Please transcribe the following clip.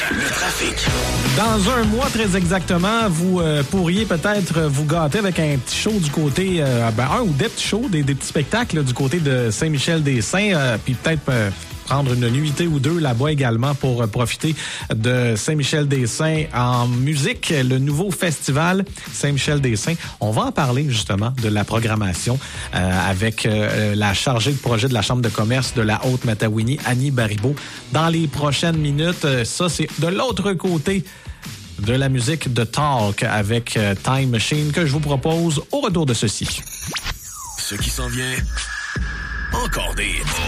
le trafic. Dans un mois, très exactement, vous pourriez peut-être vous gâter avec un petit show du côté, un ou des petits shows, des petits spectacles là, du côté de Saint-Michel-des-Saints, puis peut-être prendre une nuitée ou deux là-bas également pour profiter de Saint-Michel-des-Saints en musique, le nouveau festival Saint-Michel-des-Saints. On va en parler justement de la programmation avec la chargée de projet de la Chambre de commerce de la Haute-Matawini, Annie Baribeau, dans les prochaines minutes. Ça, c'est de l'autre côté de la musique de Talk avec Time Machine que je vous propose au retour de ceci. Ce qui s'en vient, encore des hits.